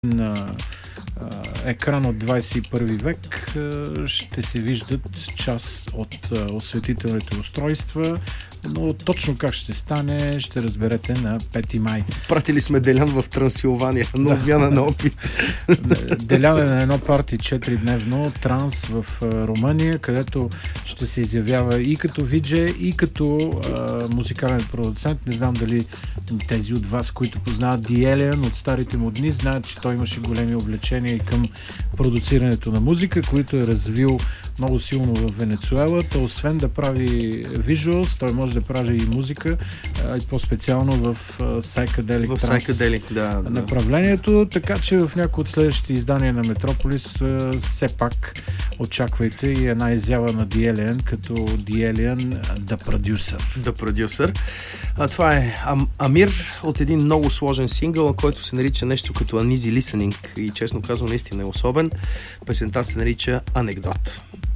на екран от 21 век ще се виждат част от осветителните устройства, но точно как ще стане, ще разберете на 5 май. Пратили сме Делян в Трансилвания на обмяна на опит. Делян е на едно парти 4-дневно транс в Румъния, където ще се изявява и като видже, и като музикален продуцент. Не знам дали тези от вас, които познават The Alien от старите му дни, знаят, че той имаше големи увлечения и към продуцирането на музика, които е развил много силно в Венецуела. То освен да прави визуалс, той може да прави и музика, и по-специално в psychedelic транс направлението, така че в някои от следващите издания на Метрополис все пак очаквайте и една изява на The Alien като The Alien The Producer. Това е Амир от един много сложен сингъл, който се нарича нещо като Uneasy Listening и честно казвам наистина е особен. Песента се нарича Анекдот.